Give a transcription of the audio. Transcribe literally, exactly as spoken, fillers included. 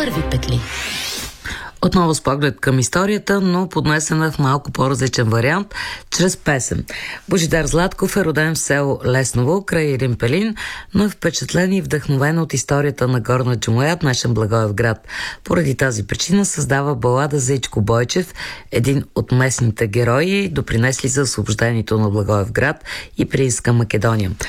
Първи петли. Отново с поглед към историята, но поднесена в малко по-различен вариант, чрез песен. Божидар Златков е роден в село Лесново, край Елин Пелин, но е впечатлен и вдъхновен от историята на Горна Джумлея, днешен Благоевград. Поради тази причина създава балада за Ичко Бойчев, един от местните герои, допринесли за освобождението на Благоевград и Пиринска Македония.